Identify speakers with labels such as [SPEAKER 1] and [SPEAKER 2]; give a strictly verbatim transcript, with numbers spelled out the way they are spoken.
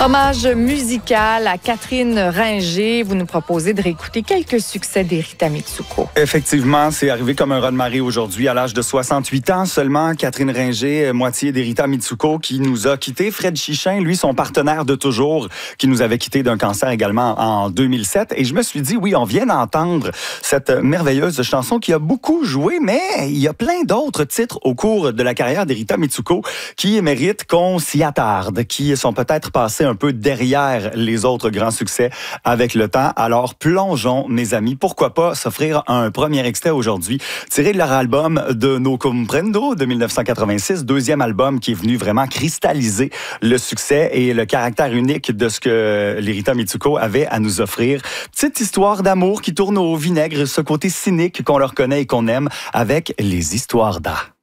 [SPEAKER 1] Hommage musical à Catherine Ringer. Vous nous proposez de réécouter quelques succès d'Erita Mitsuko.
[SPEAKER 2] Effectivement, c'est arrivé comme un raz-de-marée aujourd'hui. À l'âge de soixante-huit ans seulement, Catherine Ringer, moitié d'Erita Mitsuko, qui nous a quittés. Fred Chichin, lui, son partenaire de toujours, qui nous avait quittés d'un cancer également en deux mille sept. Et je me suis dit, oui, on vient d'entendre cette merveilleuse chanson qui a beaucoup joué, mais il y a plein d'autres titres au cours de la carrière d'Erita Mitsuko qui méritent qu'on s'y attarde, qui sont peut-être passés un peu derrière les autres grands succès avec le temps. Alors, plongeons, mes amis. Pourquoi pas s'offrir un premier extrait aujourd'hui, tiré de leur album de No Comprendo de dix-neuf cent quatre-vingt-six, deuxième album qui est venu vraiment cristalliser le succès et le caractère unique de ce que l'Erita Mitsuko avait à nous offrir. Petite histoire d'amour qui tourne au vinaigre, ce côté cynique qu'on leur connaît et qu'on aime avec les histoires d'A.